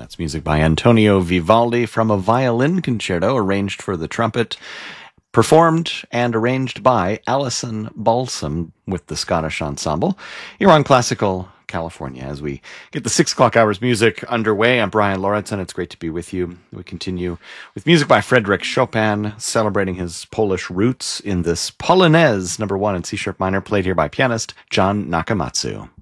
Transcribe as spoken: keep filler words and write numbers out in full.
That's music by Antonio Vivaldi from a violin concerto arranged for the trumpet, performed and arranged by Alison Balsam with the Scottish Ensemble. Here on Classical California, as we get the six o'clock hours music underway. I'm Brian Lauritsen. It's great to be with you. We continue with music by Frédéric Chopin, celebrating his Polish roots in this Polonaise number one in C-sharp minor, played here by pianist John Nakamatsu.